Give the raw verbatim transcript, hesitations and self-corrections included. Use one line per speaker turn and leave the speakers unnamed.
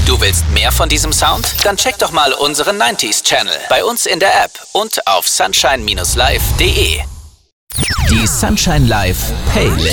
Du willst mehr von diesem Sound? Dann check doch mal unseren neunziger Channel bei uns in der App und auf sunshine Bindestrich live Punkt de. Die Sunshine Live Playlist.